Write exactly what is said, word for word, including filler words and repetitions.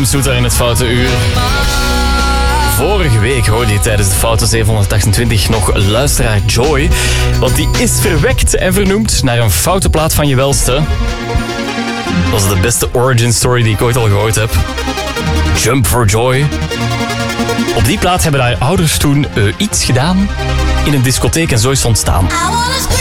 Soeta in het Foute Uur. Vorige week hoorde je tijdens de Foute zevenhonderdachtentwintig nog luisteraar Joy. Want die is verwekt en vernoemd naar een foute plaat van je welste. Dat was de beste origin story die ik ooit al gehoord heb. Jump for Joy. Op die plaat hebben haar ouders toen uh, iets gedaan in een discotheek en zo is het ontstaan.